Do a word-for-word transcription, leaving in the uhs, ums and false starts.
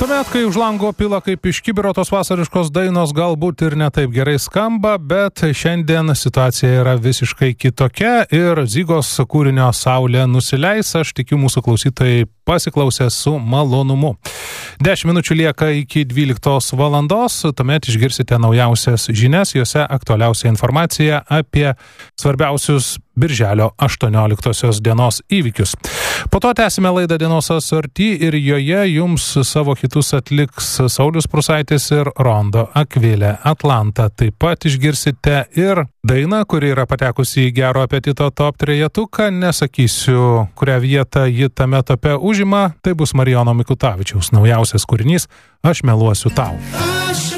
Tuomet, kai už lango pila kaip iš kibiro, tos vasariškos dainos galbūt ir netaip gerai skamba, bet šiandien situacija yra visiškai kitokia ir Zygos kūrinio Saulė nusileis, aš tikiu mūsų klausytojai pasiklausė su malonumu. Dešimt minučių lieka iki dvyliktos valandos, tuomet išgirsite naujausias žinias, juose aktualiausia informacija apie svarbiausius Birželio aštuonioliktosios dienos įvykius. Po to tęsime laidą Dienos asorti ir joje jums savo hitus atliks Saulius Prusaitis ir Rondo Akvilė Atlanta. Taip pat išgirsite ir dainą, kuri yra patekusi į Gero apetito top trejetuką. Nesakysiu, kurią vietą ji tame tope užima. Tai bus Marijono Mikutavičiaus naujausias kūrinys Aš meluosiu tau.